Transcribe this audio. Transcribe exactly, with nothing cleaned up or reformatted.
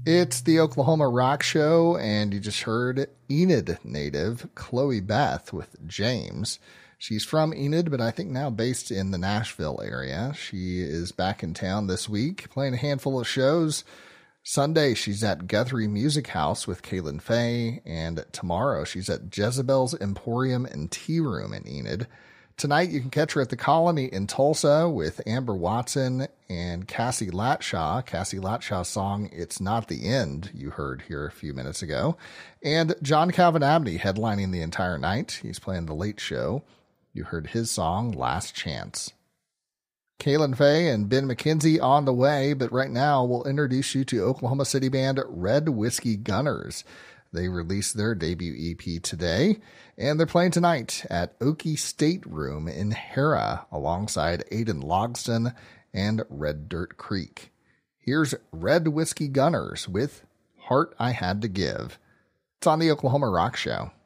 It's the Oklahoma Rock Show, and you just heard Enid native Chloe Beth with James. She's from Enid, but I think now based in the Nashville area. She is back in town this week, playing a handful of shows. Sunday, she's at Guthrie Music House with Kaylin Faye, and tomorrow she's at Jezebel's Emporium and Tea Room in Enid. Tonight, you can catch her at the Colony in Tulsa with Amber Watson and Cassie Latshaw. Cassie Latshaw's song, It's Not the End, you heard here a few minutes ago. And John Calvin Abney headlining the entire night. He's playing The Late Show. You heard his song, Last Chance. Kaylin Faye and Ben McKenzie on the way, but right now we'll introduce you to Oklahoma City band Red Whiskey Gunners. They released their debut E P today, and they're playing tonight at Okie State Room in Hera alongside Aiden Logston and Red Dirt Creek. Here's Red Whiskey Gunners with Heart I Had to Give. It's on the Oklahoma Rock Show.